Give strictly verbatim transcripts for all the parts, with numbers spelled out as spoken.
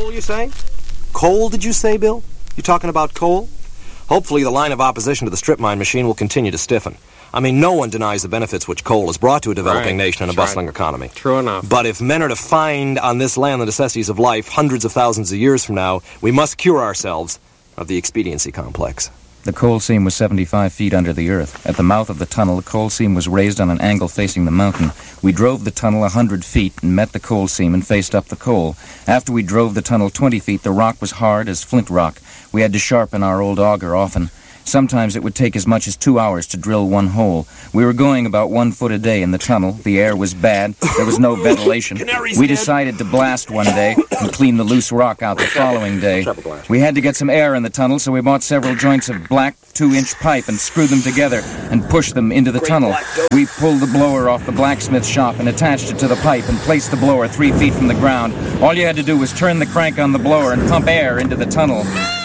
Coal, you say? Coal, did you say, Bill? You talking about coal? Hopefully the line of opposition to the strip mine machine will continue to stiffen. I mean, no one denies the benefits which coal has brought to a developing right. nation and a That's bustling right. economy. True enough. But if men are to find on this land the necessities of life hundreds of thousands of years from now, we must cure ourselves of the expediency complex. The coal seam was seventy-five feet under the earth. At the mouth of the tunnel, the coal seam was raised on an angle facing the mountain. We drove the tunnel a hundred feet and met the coal seam and faced up the coal. After we drove the tunnel twenty feet, the rock was hard as flint rock. We had to sharpen our old auger often. Sometimes it would take as much as two hours to drill one hole. We were going about one foot a day in the tunnel. The air was bad. There was no ventilation. We decided to blast one day and clean the loose rock out the following day. We had to get some air in the tunnel, so we bought several joints of black two-inch pipe and screwed them together and pushed them into the tunnel. We pulled the blower off the blacksmith shop and attached it to the pipe and placed the blower three feet from the ground. All you had to do was turn the crank on the blower and pump air into the tunnel.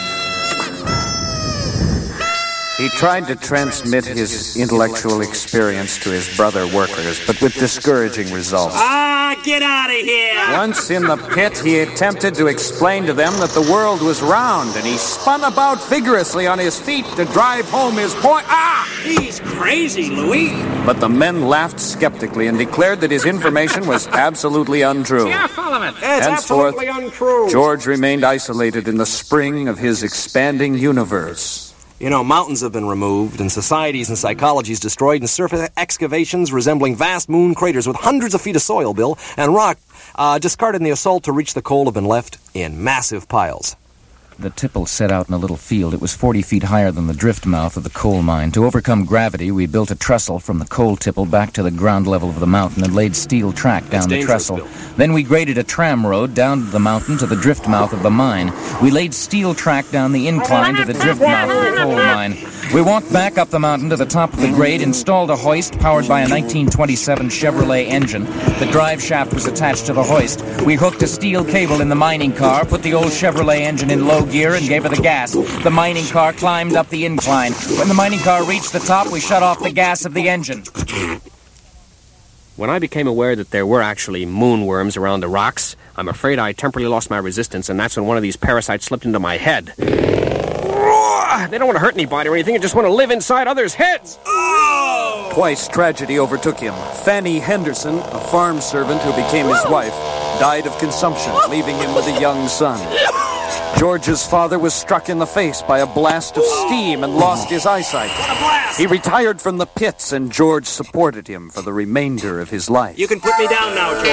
He tried to transmit his intellectual experience to his brother workers, but with discouraging results. Ah, get out of here! Once in the pit, he attempted to explain to them that the world was round, and he spun about vigorously on his feet to drive home his point. Ah! He's crazy, Louis. But the men laughed skeptically and declared that his information was absolutely untrue. Yeah, follow it. It's Henceforth, absolutely untrue. George remained isolated in the spring of his expanding universe. You know, mountains have been removed, and societies and psychologies destroyed, and surface excavations resembling vast moon craters with hundreds of feet of soil, Bill, and rock uh, discarded in the assault to reach the coal have been left in massive piles. The tipple set out in a little field. It was forty feet higher than the drift mouth of the coal mine. To overcome gravity, we built a trestle from the coal tipple back to the ground level of the mountain and laid steel track down the trestle. Bill. Then we graded a tram road down the mountain to the drift mouth of the mine. We laid steel track down the incline to the drift mouth of the coal mine. We walked back up the mountain to the top of the grade, installed a hoist powered by a nineteen twenty-seven Chevrolet engine. The drive shaft was attached to the hoist. We hooked a steel cable in the mining car, put the old Chevrolet engine in low gear, and gave her the gas. The mining car climbed up the incline. When the mining car reached the top, we shut off the gas of the engine. When I became aware that there were actually moonworms around the rocks, I'm afraid I temporarily lost my resistance, and that's when one of these parasites slipped into my head. They don't want to hurt anybody or anything, they just want to live inside others' heads. Oh! Twice tragedy overtook him. Fanny Henderson, a farm servant who became his wife, died of consumption, leaving him with a young son. George's father was struck in the face by a blast of steam and lost his eyesight. What a blast! He retired from the pits, and George supported him for the remainder of his life. You can put me down now, George.